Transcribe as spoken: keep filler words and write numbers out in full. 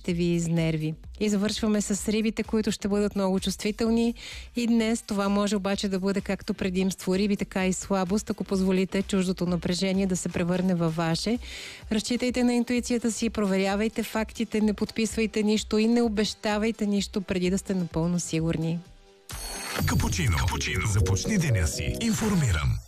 ще ви изнерви. И завършваме с рибите, които ще бъдат много чувствителни. И днес това може обаче да бъде както предимство риби, така и слабост, ако позволите чуждото напрежение да се превърне във ваше. Разчитайте на интуицията си, проверявайте фактите, не подписвайте нищо и не обещавайте нищо преди да сте напълно сигурни. Капучино. Капучино. Започни деня си информиран.